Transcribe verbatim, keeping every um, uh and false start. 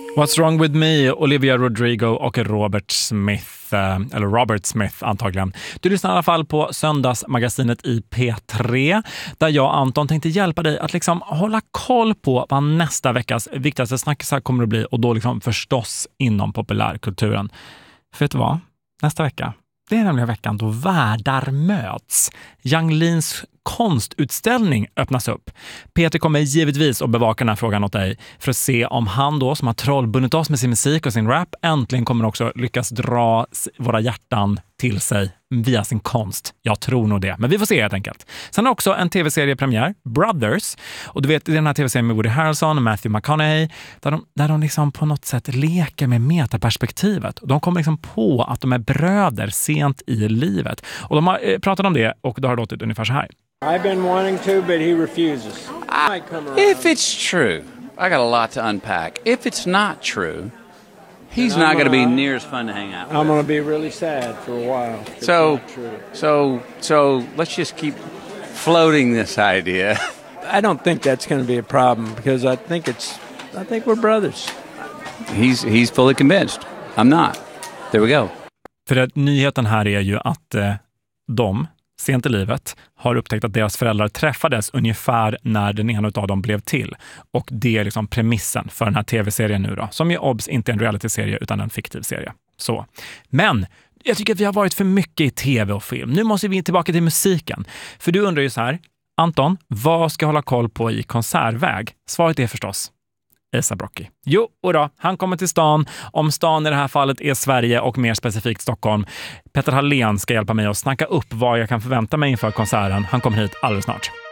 What's Wrong With Me, Olivia Rodrigo och Robert Smith, eller Robert Smith antagligen. Du lyssnar i alla fall på Söndagsmagasinet i P tre, där jag och Anton tänkte hjälpa dig att liksom hålla koll på vad nästa veckas viktigaste snackisar kommer att bli, och då liksom förstås inom populärkulturen. För vet du vad? Nästa vecka, det är nämligen veckan då världar möts. Yang Lins konstutställning öppnas upp. Peter kommer givetvis att bevaka den här frågan åt dig för att se om han då, som har trollbundit oss med sin musik och sin rap, äntligen kommer också lyckas dra våra hjärtan till sig via sin konst. Jag tror nog det, men vi får se helt enkelt. Sen har också en tv-seriepremiär, Brothers. Och du vet, det är den här tv-serien med Woody Harrelson och Matthew McConaughey, där de, där de liksom på något sätt leker med metaperspektivet. Och de kommer liksom på att de är bröder sent i livet. Och de har eh, pratat om det, och det har låtit ungefär så här. I've been wanting to, but he refuses. I, if it's true, I got a lot to unpack. If it's not true, he's not going to be near as fun to hang out with. I'm going to be really sad for a while. So, so, so let's just keep floating this idea. I don't think that's going to be a problem because I think it's, I think we're brothers. He's he's fully convinced. I'm not. There we go. För att nyheten här är ju att eh, de sent i livet har upptäckt att deras föräldrar träffades ungefär när den ena av dem blev till. Och det är liksom premissen för den här tv-serien nu då. Som ju obs inte är en reality-serie utan en fiktiv serie. Så. Men jag tycker att vi har varit för mycket i tv och film. Nu måste vi tillbaka till musiken. För du undrar ju så här, Anton, vad ska jag hålla koll på i konsertväg? Svaret är förstås A$AP Rocky. Jo, och då, han kommer till stan. Om stan i det här fallet är Sverige och mer specifikt Stockholm. Petter Hallén ska hjälpa mig att snacka upp vad jag kan förvänta mig inför konserten. Han kommer hit alldeles snart.